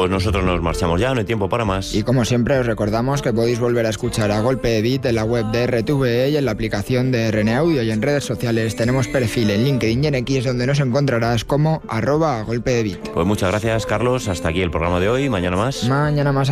Pues nosotros nos marchamos ya, no hay tiempo para más. Y como siempre os recordamos que podéis volver a escuchar A Golpe de Beat en la web de RTVE y en la aplicación de RN Audio, y en redes sociales tenemos perfil en LinkedIn y en X, donde nos encontrarás como @agolpedebeat. Pues muchas gracias, Carlos. Hasta aquí el programa de hoy. Mañana más. Mañana más.